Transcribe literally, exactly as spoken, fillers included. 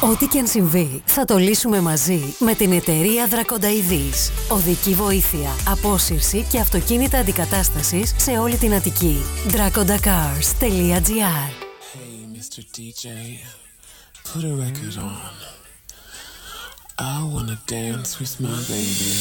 Ό,τι και αν συμβεί, θα το λύσουμε μαζί με την εταιρεία Δρακονταειδής. Οδική βοήθεια, απόσυρση και αυτοκίνητα αντικατάστασης σε όλη την Αττική. dracondacars τελεία gr. Hey, μίστερ ντι τζέι, put a record on. I wanna dance with my baby.